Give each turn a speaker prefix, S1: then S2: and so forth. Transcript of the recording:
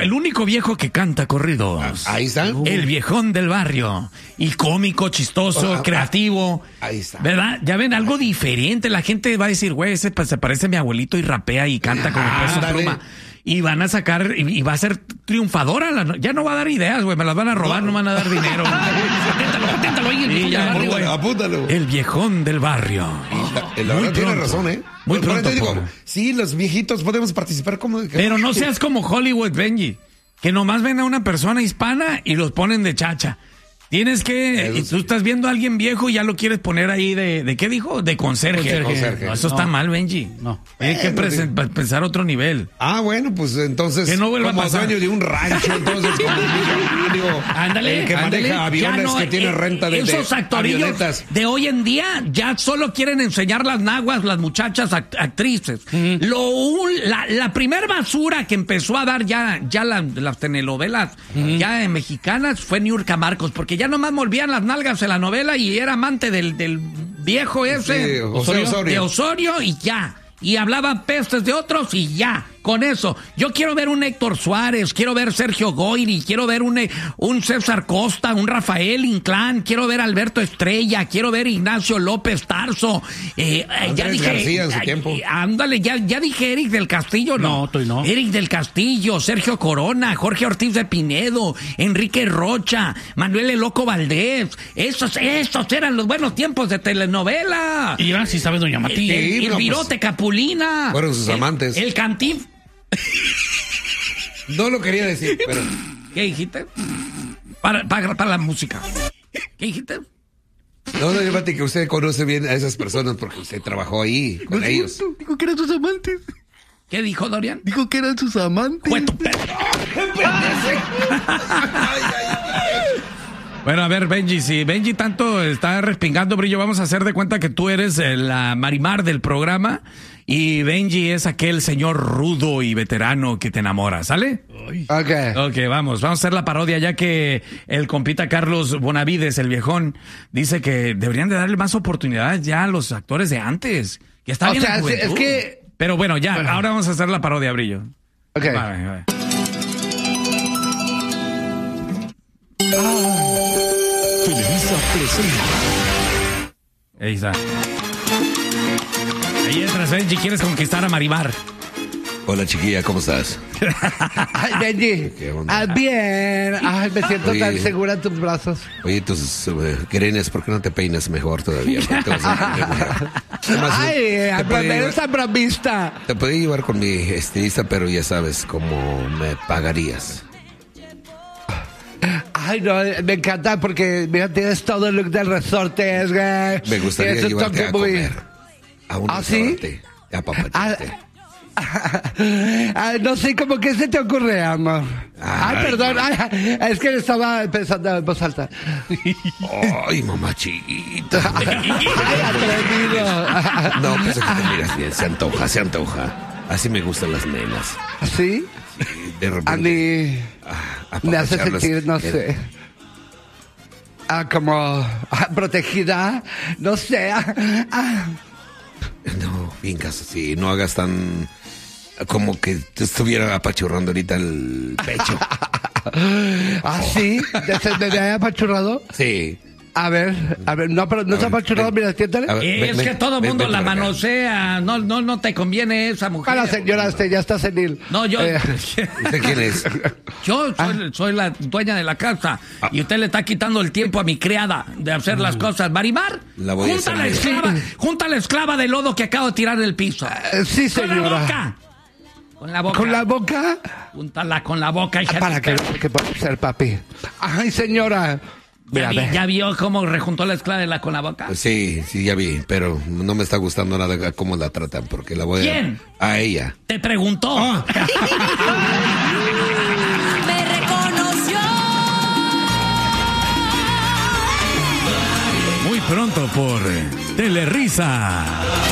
S1: el único viejo que canta corridos.
S2: Ahí está.
S1: El viejón del barrio. Y cómico, chistoso, creativo.
S2: Ahí está.
S1: ¿Verdad? Ya ven, algo diferente. La gente va a decir, güey, ese pues, se parece a mi abuelito y rapea y canta como Peso Pluma. Y van a sacar, y va a ser triunfadora. Ya no va a dar ideas, güey. Me las van a robar, no van a dar dinero. Paténtalo ahí.
S2: Apúntalo.
S1: El viejón del barrio.
S2: La verdad tiene razón, ¿eh?
S1: Muy pronto.
S2: Sí, los viejitos podemos participar como...
S1: Pero no seas como Hollywood, Benji. Que nomás ven a una persona hispana y los ponen de chacha. Tienes que... Y tú estás viendo a alguien viejo y ya lo quieres poner ahí de ¿qué dijo? De conserje. No, eso está mal, Benji. No. Tienes que pensar otro nivel.
S2: Ah, bueno, pues entonces...
S1: Que no vuelva a pasar.
S2: Como dueño de un rancho, entonces como millonario.
S1: Ándale.
S2: Que maneja aviones, que tiene renta de
S1: esos actorillos
S2: avionetas.
S1: De hoy en día ya solo quieren enseñar las naguas, las muchachas actrices. La primer basura que empezó a dar ya las telenovelas ya mexicanas fue Niurka Marcos, porque ya nomás volvían las nalgas en la novela y era amante del viejo ese,
S2: sí, Osorio.
S1: De Osorio y ya. Y hablaba pestes de otros y ya. Con eso, yo quiero ver un Héctor Suárez, quiero ver Sergio Goyri, quiero ver un César Costa, un Rafael Inclán, quiero ver Alberto Estrella, quiero ver Ignacio López Tarso. Ya dije,
S2: García en su tiempo.
S1: Ándale, ya dije Eric del Castillo, ¿no?
S3: No.
S1: Eric del Castillo, Sergio Corona, Jorge Ortiz de Pinedo, Enrique Rocha, Manuel El Loco Valdés. Esos eran los buenos tiempos de telenovela.
S3: Y ahora sí sabes, doña Matilde.
S1: El Virote Capulina.
S2: Fueron sus amantes.
S1: El Cantinf.
S2: No lo quería decir, pero...
S1: ¿Qué dijiste? Para la música. ¿Qué dijiste?
S2: No, Mati, que usted conoce bien a esas personas porque usted trabajó ahí con ellos.
S3: Dijo que eran sus amantes.
S1: ¿Qué dijo Dorian?
S3: Dijo que eran sus amantes.
S1: Bueno, a ver, Benji, si Benji tanto está respingando, Brillo, vamos a hacer de cuenta que tú eres la Marimar del programa y Benji es aquel señor rudo y veterano que te enamora, ¿sale? Ok, vamos a hacer la parodia, ya que el compita Carlos Bonavides, el viejón, dice que deberían de darle más oportunidades ya a los actores de antes, que está bien en juventud.
S3: Es que...
S1: Pero bueno, ahora vamos a hacer la parodia, Brillo.
S3: Ok.
S1: Vale.
S4: Televisa presenta.
S1: Ahí está. Ahí entras, Benji, quieres conquistar a Marimar.
S2: Hola, chiquilla, ¿cómo estás?
S3: Ay, Benji.
S2: ¿Qué onda?
S3: Bien. Ay, me siento tan segura en tus brazos.
S2: Oye, tus grenes, ¿por qué no te peinas mejor todavía?
S3: Ay, eres tan bromista.
S2: Te podía llevar con mi estilista, pero ya sabes cómo me pagarías.
S3: Ay, no, me encanta porque, mira, tienes todo el look del resorte, güey.
S2: Me gustaría
S3: Tienes un
S2: llevarte
S3: toque
S2: a comer a un restaurante.
S3: ¿Sí?
S2: A papacharte.
S3: No sé, ¿cómo que se te ocurre, amor? Ay, perdón, es que estaba pensando en voz alta.
S2: Ay, mamachita.
S3: Ay, atrevido.
S2: No, pues es que te miras bien, se antoja. Así me gustan las nenas.
S3: ¿Sí?
S2: Sí, de repente.
S3: A mí me hace sentir, no sé, como protegida, no sé.
S2: No, bien caso, sí, no hagas tan... como que te estuviera apachurrando ahorita el pecho.
S3: ¿Ah, sí? ¿Me había apachurrado?
S2: Sí.
S3: A ver, no, pero no se ha apachurrado, mira, siéntale.
S1: Es que todo el mundo la manosea, no te conviene esa mujer.
S3: La señora, ya está senil.
S1: No, yo...
S2: ¿Usted quién es?
S1: Yo soy la dueña de la casa y usted le está quitando el tiempo a mi criada de hacer las cosas. Marimar, junta la esclava de lodo que acabo de tirar del piso.
S3: Sí, señora.
S1: Con la boca.
S3: ¿Con la boca?
S1: Júntala con la boca, hija.
S3: Para que pueda ser, papi. Ay, señora.
S1: ¿Ya vio cómo rejuntó la esclava con la boca?
S2: Sí, ya vi, pero no me está gustando nada cómo la tratan, porque la voy
S1: ¿Quién?
S2: a ella.
S1: Te preguntó.
S5: Me reconoció.
S1: Muy pronto por Telerisa.